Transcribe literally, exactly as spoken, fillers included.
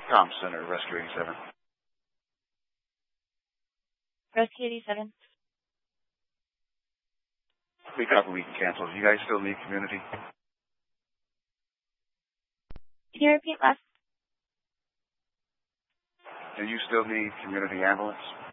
Tom Center, Rescue eighty-seven. Rescue eighty-seven. We copy, we can cancel. You guys still need community? Can you repeat last? Do you still need community ambulance?